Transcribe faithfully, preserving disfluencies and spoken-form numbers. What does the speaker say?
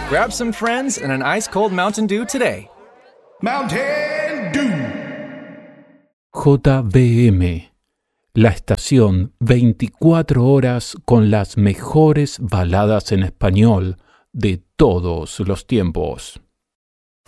Grab some friends and an ice-cold Mountain Dew today. Mountain Dew. J B M, la estación veinticuatro horas con las mejores baladas en español de todos los tiempos.